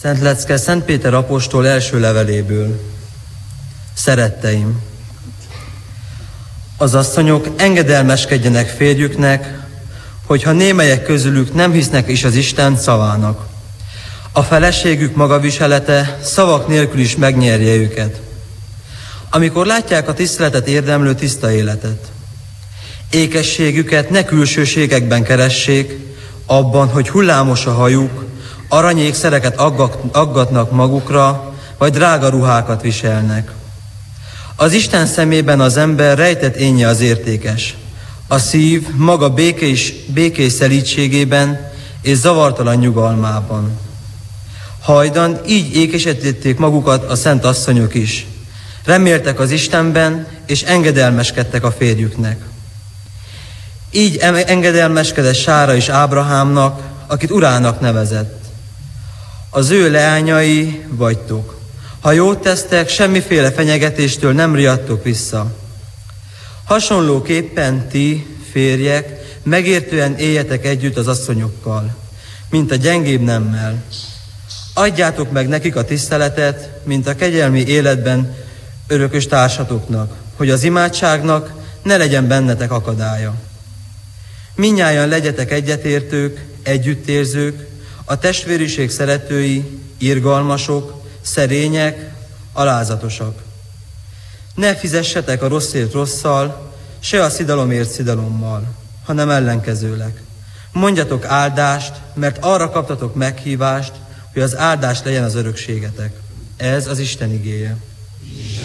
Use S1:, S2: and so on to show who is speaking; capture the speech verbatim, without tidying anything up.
S1: Szent lecke Szent Péter apostol első leveléből. Szeretteim! Az asszonyok engedelmeskedjenek férjüknek, hogyha némelyek közülük nem hisznek is az Isten szavának. A feleségük magaviselete szavak nélkül is megnyerje őket. Amikor látják a tiszteletet érdemlő tiszta életet, ékességüket ne külsőségekben keressék, abban, hogy hullámos a hajuk, aranyékszereket aggatnak magukra, vagy drága ruhákat viselnek. Az Isten szemében az ember rejtett énje az értékes. A szív maga békés, békés szelídségében és zavartalan nyugalmában. Hajdan így ékesítették magukat a szent asszonyok is. Reméltek az Istenben, és engedelmeskedtek a férjüknek. Így engedelmeskedett Sára is Ábrahámnak, akit urának nevezett. Az ő leányai vagytok. Ha jót tesztek, semmiféle fenyegetéstől nem riadtok vissza. Hasonlóképpen ti, férjek, megértően éljetek együtt az asszonyokkal, mint a gyengébb nemmel. Adjátok meg nekik a tiszteletet, mint a kegyelmi életben örökös társatoknak, hogy az imádságnak ne legyen bennetek akadálya. Mindnyájan legyetek egyetértők, együttérzők, a testvériség szeretői, irgalmasok, szerények, alázatosak. Ne fizessetek a rosszért rosszal, se a szidalomért szidalommal, hanem ellenkezőleg. Mondjatok áldást, mert arra kaptatok meghívást, hogy az áldás legyen az örökségetek. Ez az Isten igéje.